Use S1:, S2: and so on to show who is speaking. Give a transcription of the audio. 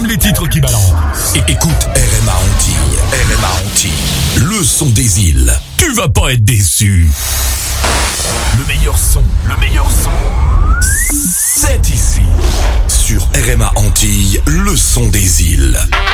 S1: les titres qui balancent.
S2: Et écoute RMA Antilles. RMA Antilles. Le son des îles. Tu vas pas être déçu. Le meilleur son, c'est ici. Sur RMA Antilles, le son des îles.